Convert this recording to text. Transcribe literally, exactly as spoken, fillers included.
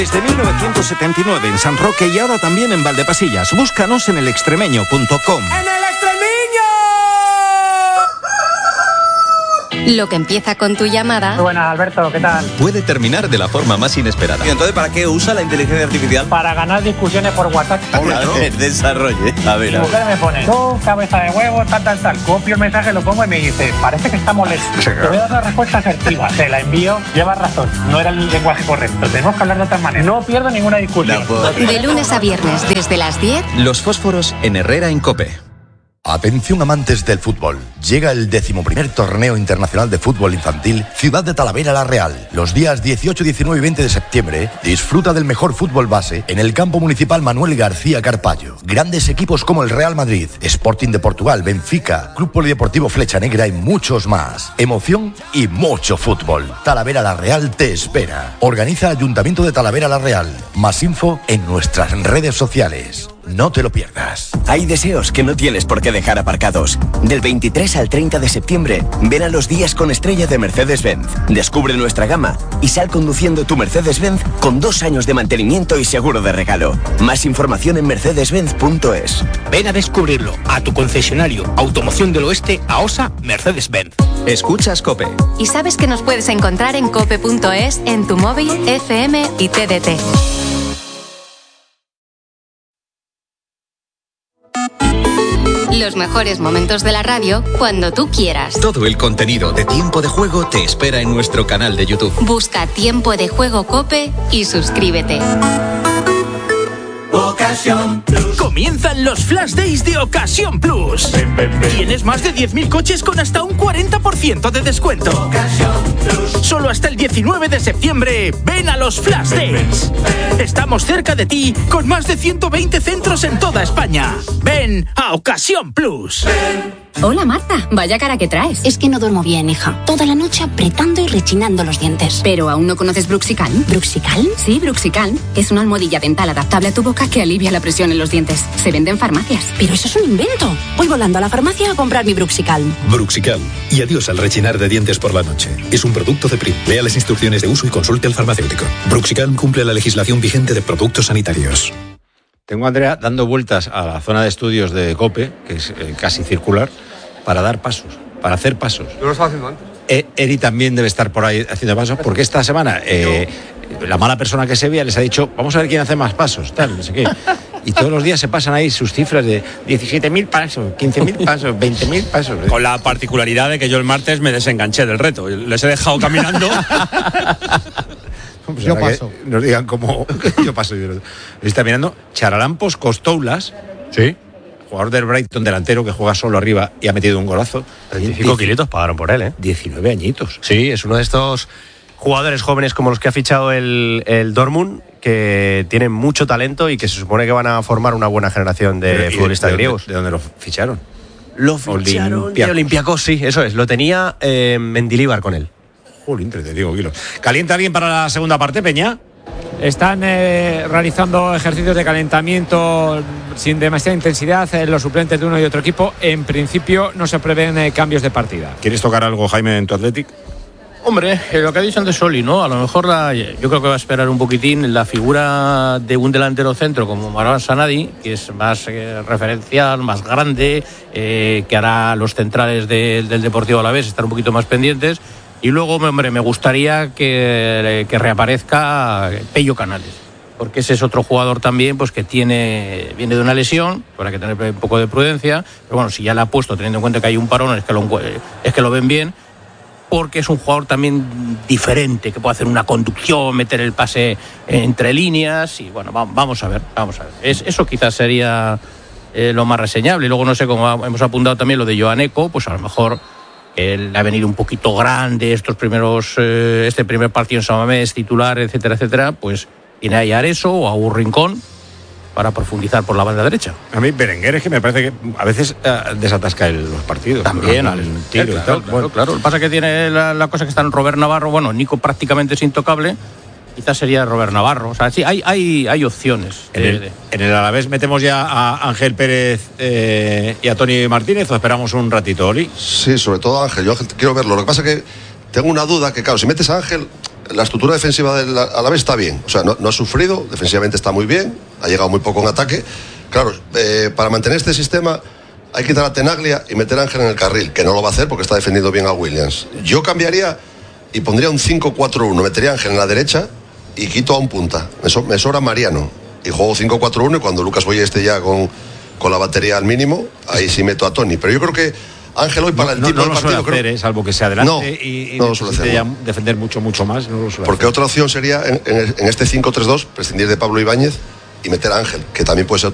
Desde mil novecientos setenta y nueve en San Roque y ahora también en Valdepasillas. Búscanos en el extremeño punto com. ¡En el Extremeño! Lo que empieza con tu llamada... Muy buenas, Alberto, ¿qué tal? Puede terminar de la forma más inesperada. ¿Y entonces para qué usa la inteligencia artificial? Para ganar discusiones por WhatsApp. Claro, desarrolle. A ver, Mi a ver. mujer me pone, tú, cabeza de huevo, tal, tal, tal. Copio el mensaje, lo pongo y me dice, parece que está molesto. Te voy a dar una respuesta asertiva. Te la envío, llevas razón. No era el lenguaje correcto. Tenemos que hablar de otra manera. No pierdo ninguna discusión. De lunes a viernes, desde las diez... Los fósforos en Herrera en COPE. Atención amantes del fútbol, llega el decimoprimer Torneo Internacional de Fútbol Infantil Ciudad de Talavera La Real. Los días dieciocho, diecinueve y veinte de septiembre, disfruta del mejor fútbol base en el campo municipal Manuel García Carpallo. Grandes equipos como el Real Madrid, Sporting de Portugal, Benfica, Club Polideportivo Flecha Negra y muchos más. Emoción y mucho fútbol. Talavera La Real te espera. Organiza Ayuntamiento de Talavera La Real. Más info en nuestras redes sociales. No te lo pierdas. Hay deseos que no tienes por qué dejar aparcados. Del veintitrés al treinta de septiembre, ven a los días con estrella de Mercedes-Benz. Descubre nuestra gama y sal conduciendo tu Mercedes-Benz con dos años de mantenimiento y seguro de regalo. Más información en mercedes benz punto es. Ven a descubrirlo a tu concesionario Automoción del Oeste, AOSA Mercedes-Benz. Escuchas COPE. Y sabes que nos puedes encontrar en cope punto es, en tu móvil, F M y T D T. Los mejores momentos de la radio cuando tú quieras. Todo el contenido de Tiempo de Juego te espera en nuestro canal de YouTube. Busca Tiempo de Juego COPE y suscríbete. Ocasión Plus. Comienzan los Flash Days de Ocasión Plus. Ven, ven, ven. Tienes más de diez mil coches con hasta un cuarenta por ciento de descuento. Ocasión Plus. Solo hasta el diecinueve de septiembre. Ven a los Flash Ven, Days. ven, ven. Estamos cerca de ti con más de ciento veinte centros en toda España. Ven a Ocasión Plus. Ven. Hola Marta, vaya cara que traes. Es que no duermo bien, hija. Toda la noche apretando y rechinando los dientes. ¿Pero aún no conoces Bruxicalm? ¿Bruxicalm? Sí, Bruxicalm. Es una almohadilla dental adaptable a tu boca que alivia la presión en los dientes. Se vende en farmacias. Pero eso es un invento. Voy volando a la farmacia a comprar mi Bruxicalm. Bruxicalm. Y adiós al rechinar de dientes por la noche. Es un producto de Prim. Lea las instrucciones de uso y consulte al farmacéutico. Bruxicalm cumple la legislación vigente de productos sanitarios. Tengo a Andrea dando vueltas a la zona de estudios de COPE, que es eh, casi circular, para dar pasos, para hacer pasos. Yo lo estaba haciendo antes. Eh, Eri también debe estar por ahí haciendo pasos, porque esta semana eh, la mala persona que se vea les ha dicho, vamos a ver quién hace más pasos, tal, no sé qué. Y todos los días se pasan ahí sus cifras de diecisiete mil pasos, quince mil pasos, veinte mil pasos. Con la particularidad de que yo el martes me desenganché del reto. Les he dejado caminando. Pues yo paso. Nos digan cómo. Yo paso. Yo no. Está mirando Charalampos Costoulas. Sí. Jugador del Brighton, delantero que juega solo arriba y ha metido un golazo. veinticinco kilitos pagaron por él, ¿eh? diecinueve añitos. Sí, es uno de estos jugadores jóvenes como los que ha fichado el, el Dortmund, que tienen mucho talento y que se supone que van a formar una buena generación de Pero, futbolistas de, griegos. ¿De dónde lo ficharon? Lo ficharon Olympiacos. de Olympiacos, sí, eso es. Lo tenía eh, Mendilibar con él. Jolín, te digo, kilos. ¿Calienta alguien para la segunda parte, Peña? Están eh, realizando ejercicios de calentamiento sin demasiada intensidad en los suplentes de uno y otro equipo. En principio no se prevén eh, cambios de partida. ¿Quieres tocar algo, Jaime, en tu Athletic? Hombre, eh, lo que ha dicho antes Soli, ¿no? A lo mejor la, yo creo que va a esperar un poquitín la figura de un delantero centro como Marwan Sanadi, que es más eh, referencial, más grande, eh, que hará los centrales de, del Deportivo Alavés estar un poquito más pendientes. Y luego, hombre, me gustaría que, que reaparezca Pello Canales, porque ese es otro jugador también pues que tiene viene de una lesión, habrá que tener un poco de prudencia, pero bueno, si ya le ha puesto, teniendo en cuenta que hay un parón, es que lo, es que lo ven bien, porque es un jugador también diferente, que puede hacer una conducción, meter el pase entre líneas, y bueno, vamos a ver, vamos a ver. Es, eso quizás sería eh, lo más reseñable. Y luego, no sé, como hemos apuntado también lo de Joan Eco, pues a lo mejor él ha venido un poquito grande estos primeros eh, este primer partido en San Mamés, titular, etcétera, etcétera, pues viene a hallar eso o a un rincón para profundizar por la banda derecha. A mí Berenguer es que me parece que a veces uh, desatasca el, los partidos. También, al tiro claro, y tal. claro, Bueno. claro. Lo que pasa es que tiene la, la cosa que está en Robert Navarro, bueno, Nico prácticamente es intocable, quizás sería Robert Navarro. O sea, sí, hay, hay, hay opciones. En, de, el, de... en el Alavés metemos ya a Ángel Pérez eh, y a Toni Martínez, o esperamos un ratito, Oli. Sí, sobre todo a Ángel. Yo Ángel quiero verlo. Lo que pasa es que tengo una duda, que claro, si metes a Ángel, la estructura defensiva del Alavés está bien. O sea, no, no ha sufrido, defensivamente está muy bien, ha llegado muy poco en ataque. Claro, eh, para mantener este sistema hay que quitar a Tenaglia y meter a Ángel en el carril, que no lo va a hacer porque está defendiendo bien a Williams. Yo cambiaría y pondría un cinco cuatro uno, metería a Ángel en la derecha y quito a un punta. Me, so, me sobra Mariano. Y juego cinco cuatro uno y cuando Lucas Boye esté ya con, con la batería al mínimo, ahí sí meto a Tony. Pero yo creo que Ángel hoy para no, el no, tipo no de lo partido... suele hacer, creo... ¿eh? Salvo que se adelante no, y, y no lo suele hacer, ya no. defender mucho, mucho más. No lo suele Porque hacer. otra opción sería en, en, en este cinco tres dos prescindir de Pablo Ibáñez y meter a Ángel, que también puede ser